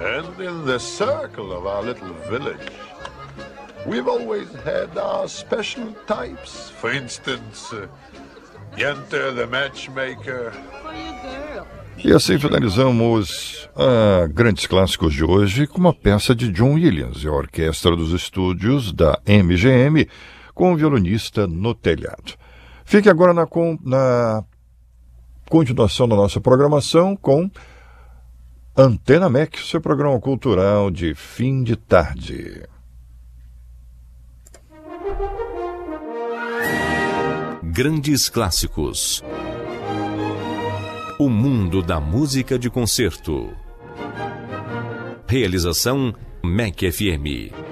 And in the circle of our little village, we've always had our special types. For instance, Yenta the matchmaker. E assim finalizamos grandes clássicos de hoje com uma peça de John Williams e a orquestra dos estúdios da MGM com o violonista no telhado. Fique agora na continuação da nossa programação com Antena MEC, seu programa cultural de fim de tarde. Grandes clássicos. O mundo da música de concerto. Realização MEC FM.